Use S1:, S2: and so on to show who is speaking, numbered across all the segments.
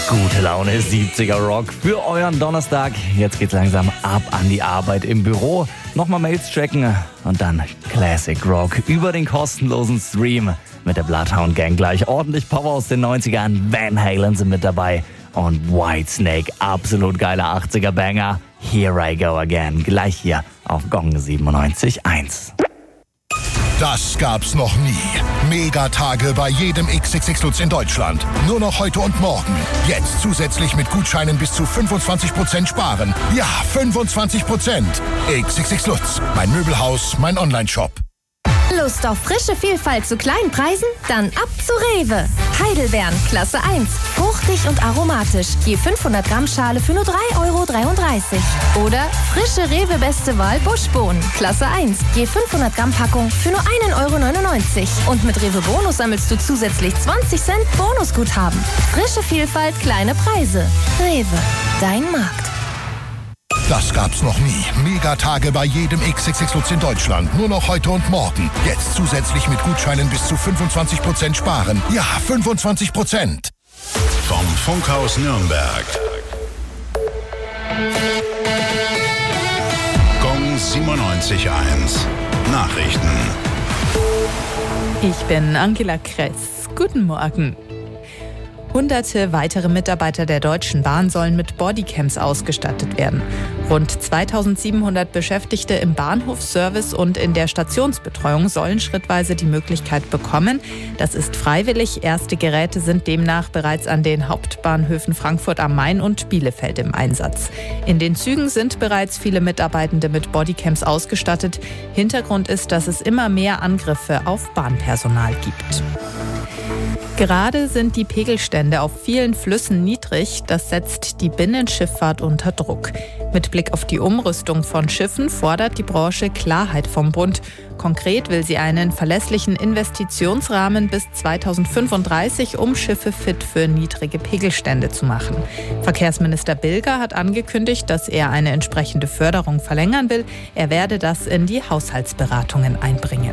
S1: Gute Laune 70er Rock für euren Donnerstag. Jetzt geht's langsam ab an die Arbeit im Büro. Nochmal Mails checken und dann Classic Rock über den kostenlosen Stream. Mit der Bloodhound Gang gleich ordentlich Power aus den 90ern. Van Halen sind mit dabei. Und Whitesnake, absolut geiler 80er Banger. Here I Go Again. Gleich hier auf Gong 97.1.
S2: Das gab's noch nie. Megatage bei jedem XXX Lutz in Deutschland. Nur noch heute und morgen. Jetzt zusätzlich mit Gutscheinen bis zu 25% sparen. Ja, 25%. XXX Lutz. Mein Möbelhaus, mein Onlineshop.
S3: Lust auf frische Vielfalt zu kleinen Preisen? Dann ab zu Rewe. Heidelbeeren, Klasse 1. Fruchtig und aromatisch. Je 500 Gramm Schale für nur 3,33 €. Oder frische Rewe Beste Wahl Buschbohnen, Klasse 1. Je 500 Gramm Packung für nur 1,99 €. Und mit Rewe Bonus sammelst du zusätzlich 20 Cent Bonusguthaben. Frische Vielfalt, kleine Preise. Rewe, dein Markt.
S2: Das gab's noch nie. Megatage bei jedem XXX Lutz in Deutschland. Nur noch heute und morgen. Jetzt zusätzlich mit Gutscheinen bis zu 25% sparen. Ja, 25%.
S4: Vom Funkhaus Nürnberg. Gong 97.1. Nachrichten.
S5: Ich bin Angela Kress. Guten Morgen. Hunderte weitere Mitarbeiter der Deutschen Bahn sollen mit Bodycams ausgestattet werden. Rund 2700 Beschäftigte im Bahnhofsservice und in der Stationsbetreuung sollen schrittweise die Möglichkeit bekommen. Das ist freiwillig. Erste Geräte sind demnach bereits an den Hauptbahnhöfen Frankfurt am Main und Bielefeld im Einsatz. In den Zügen sind bereits viele Mitarbeitende mit Bodycams ausgestattet. Hintergrund ist, dass es immer mehr Angriffe auf Bahnpersonal gibt. Gerade sind die Pegelstände auf vielen Flüssen niedrig. Das setzt die Binnenschifffahrt unter Druck. Mit Blick auf die Umrüstung von Schiffen fordert die Branche Klarheit vom Bund. Konkret will sie einen verlässlichen Investitionsrahmen bis 2035, um Schiffe fit für niedrige Pegelstände zu machen. Verkehrsminister Bilger hat angekündigt, dass er eine entsprechende Förderung verlängern will. Er werde das in die Haushaltsberatungen einbringen.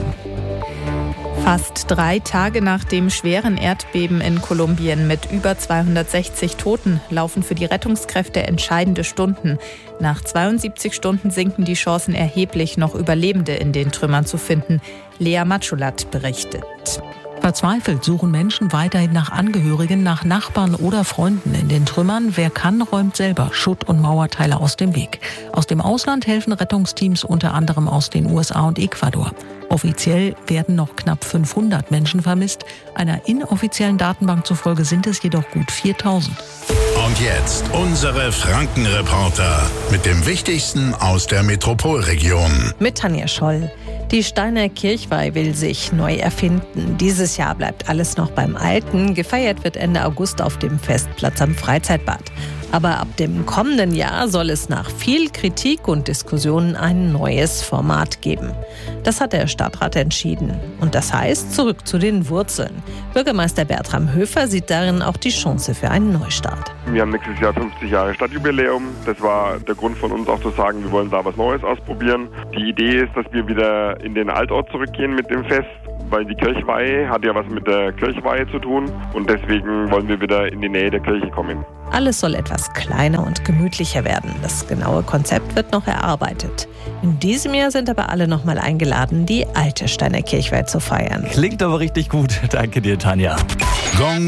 S5: Fast 3 Tage nach dem schweren Erdbeben in Kolumbien mit über 260 Toten laufen für die Rettungskräfte entscheidende Stunden. Nach 72 Stunden sinken die Chancen erheblich, noch Überlebende in den Trümmern zu finden. Lea Matschulat berichtet.
S6: Verzweifelt suchen Menschen weiterhin nach Angehörigen, nach Nachbarn oder Freunden in den Trümmern. Wer kann, räumt selber Schutt- und Mauerteile aus dem Weg. Aus dem Ausland helfen Rettungsteams unter anderem aus den USA und Ecuador. Offiziell werden noch knapp 500 Menschen vermisst. Einer inoffiziellen Datenbank zufolge sind es jedoch gut 4000.
S4: Und jetzt unsere Frankenreporter mit dem Wichtigsten aus der Metropolregion.
S7: Mit Tanja Scholl. Die Steiner Kirchweih will sich neu erfinden. Dieses Jahr bleibt alles noch beim Alten. Gefeiert wird Ende August auf dem Festplatz am Freizeitbad. Aber ab dem kommenden Jahr soll es nach viel Kritik und Diskussionen ein neues Format geben. Das hat der Stadtrat entschieden. Und das heißt, zurück zu den Wurzeln. Bürgermeister Bertram Höfer sieht darin auch die Chance für einen Neustart.
S8: Wir haben nächstes Jahr 50 Jahre Stadtjubiläum. Das war der Grund von uns auch zu sagen, wir wollen da was Neues ausprobieren. Die Idee ist, dass wir wieder in den Altort zurückgehen mit dem Fest, weil die Kirchweih hat ja was mit der Kirchweihe zu tun und deswegen wollen wir wieder in die Nähe der Kirche kommen.
S7: Alles soll etwas kleiner und gemütlicher werden. Das genaue Konzept wird noch erarbeitet. In diesem Jahr sind aber alle nochmal eingeladen, die alte Steiner Kirchweih zu feiern.
S1: Klingt aber richtig gut. Danke dir, Tanja.
S4: Gong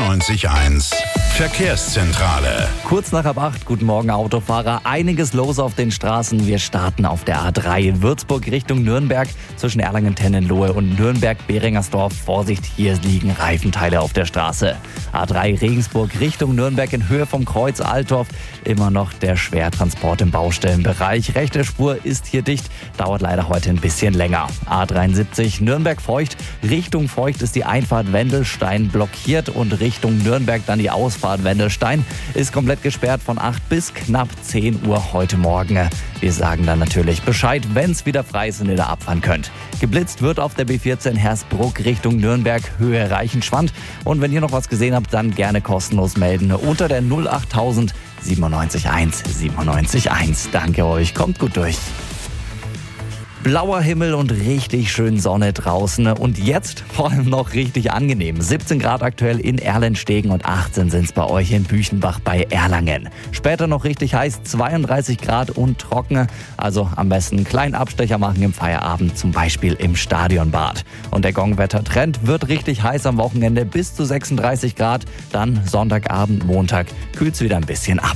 S4: 97.1. Verkehrszentrale.
S1: Kurz nach 8, guten Morgen Autofahrer. Einiges los auf den Straßen. Wir starten auf der A3 in Würzburg Richtung Nürnberg. Zwischen Erlangen-Tennenlohe und Nürnberg-Beringersdorf. Vorsicht, hier liegen Reifenteile auf der Straße. A3 Regensburg Richtung Nürnberg in Höhe vom Kreuz Altdorf. Immer noch der Schwertransport im Baustellenbereich. Rechte Spur ist hier dicht. Dauert leider heute ein bisschen länger. A73 Nürnberg-Feucht. Richtung Feucht ist die Einfahrt Wendelstein blockiert und Richtung Nürnberg dann die Ausfahrt Wendelstein ist komplett gesperrt von 8 bis knapp 10 Uhr heute Morgen. Wir sagen dann natürlich Bescheid, wenn es wieder frei ist und ihr da abfahren könnt. Geblitzt wird auf der B14 Hersbruck Richtung Nürnberg, Höhe Reichenschwand. Und wenn ihr noch was gesehen habt, dann gerne kostenlos melden unter der 08000 971 971. Danke euch, kommt gut durch. Blauer Himmel und richtig schön Sonne draußen und jetzt vor allem noch richtig angenehm. 17 Grad aktuell in Erlenstegen und 18 sind es bei euch in Büchenbach bei Erlangen. Später noch richtig heiß, 32 Grad und trocken. Also am besten einen kleinen Abstecher machen im Feierabend, zum Beispiel im Stadionbad. Und der Gongwetter-Trend wird richtig heiß am Wochenende bis zu 36 Grad. Dann Sonntagabend, Montag kühlt es wieder ein bisschen ab.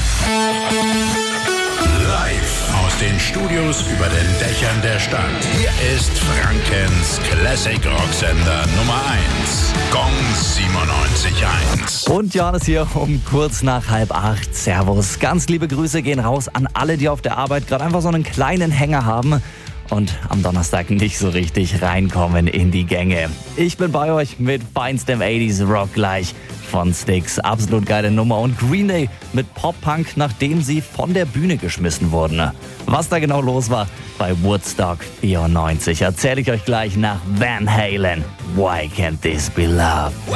S4: Live aus den Studios über den Dächern der Stadt. Hier ist Frankens Classic Rocksender Nummer 1. Gong 97.1.
S1: Und Johannes hier um kurz nach 7:30. Servus. Ganz liebe Grüße gehen raus an alle, die auf der Arbeit gerade einfach so einen kleinen Hänger haben und am Donnerstag nicht so richtig reinkommen in die Gänge. Ich bin bei euch mit feinstem 80s Rock gleich von Styx. Absolut geile Nummer. Und Green Day mit Pop-Punk, nachdem sie von der Bühne geschmissen wurden. Was da genau los war bei Woodstock 94, erzähle ich euch gleich nach Van Halen. Why Can't This Be Love?